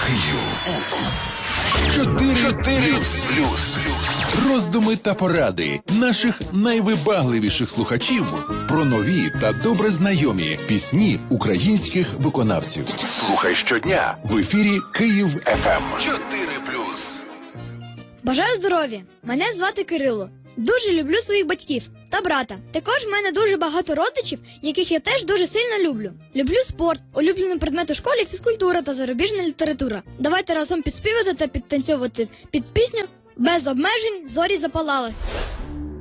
4+. Роздуми та поради наших найвибагливіших слухачів про нові та добре знайомі пісні українських виконавців. Слухай щодня в ефірі Київ ФМ. 4+. Бажаю здоров'я! Мене звати Кирило. Дуже люблю своїх батьків та брата. Також в мене дуже багато родичів, яких я теж дуже сильно люблю. Люблю спорт, улюблений предмет у школі – фізкультура та зарубіжна література. Давайте разом підспівати та підтанцьовувати під пісню «Без обмежень зорі запалали».